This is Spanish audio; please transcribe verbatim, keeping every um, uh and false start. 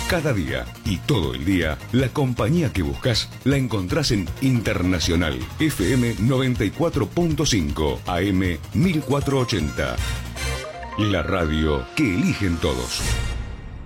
Cada día y todo el día, la compañía que buscas la encontrás en Internacional F M noventa y cuatro punto cinco, A M mil cuatrocientos ochenta. La radio que eligen todos.